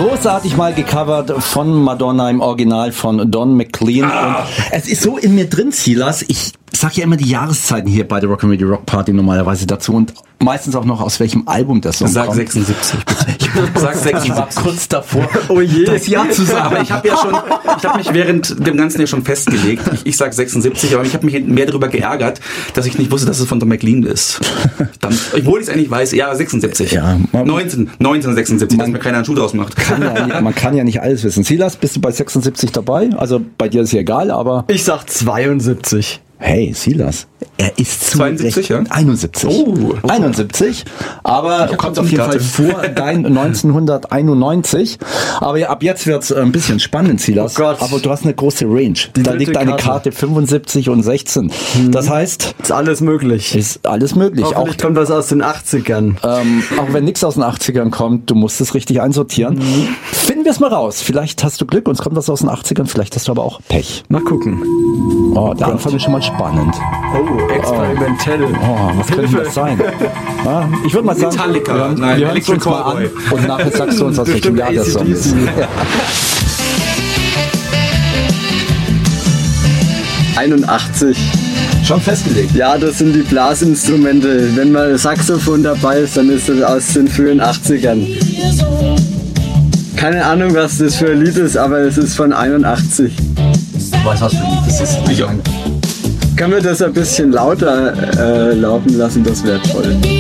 großartig mal gecovert von Madonna im Original von Don McLean. Und es ist so in mir drin, Silas. Ich sag ja immer die Jahreszeiten hier bei der Rock'n'Radio Rock Party normalerweise dazu und meistens auch noch aus welchem Album das Song Sag kommt. 76. Sag 76. Ich war kurz davor, das Jahr zu sagen. Aber ich habe mich während dem Ganzen ja schon festgelegt. Ich sag 76, aber ich habe mich mehr darüber geärgert, dass ich nicht wusste, dass es von Don McLean ist. Dann, obwohl ich es eigentlich weiß, ja, 76. Ja, 1976, dass mir keiner einen Schuh draus macht. Man kann ja nicht alles wissen. Silas, bist du bei 76 dabei? Also bei dir ist ja egal, aber... Ich sag 72. Hey, Silas, er ist zu 72, ja? 71. Oh. 71, aber kommt auf jeden Fall vor dein 1991. Aber ja, ab jetzt wird's ein bisschen spannend, Silas. Oh Gott. Aber du hast eine große Range. Da liegt eine Karte 75 und 16. Das heißt... Ist alles möglich. Ist alles möglich. Hoffentlich kommt was aus den 80ern. Auch wenn nichts aus den 80ern kommt, du musst es richtig einsortieren. Finden wir es mal raus. Vielleicht hast du Glück, uns kommt was aus den 80ern, vielleicht hast du aber auch Pech. Mal gucken. Oh, der Anfang ist schon mal spannend. Oh, experimentell. Oh, was könnte das sein? Ja, ich würde mal sagen, Metallica. wir hören es uns mal an und nachher sagst du uns, aus welchem Jahr der Song ist. Ja. 81. Schon festgelegt. Ja, das sind die Blasinstrumente. Wenn mal Saxophon dabei ist, dann ist das aus den frühen 80ern. Keine Ahnung, was das für ein Lied ist, aber es ist von 81. Ich weiß, was für ein Lied das ist. Ich auch. Kann man das ein bisschen lauter laufen lassen, das wäre toll.